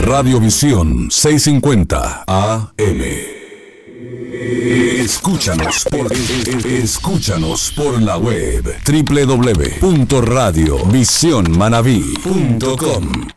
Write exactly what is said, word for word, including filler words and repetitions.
Radiovisión seiscientos cincuenta A M. Escúchanos por, escúchanos por la web doble u doble u doble u punto radio visión manabí punto com.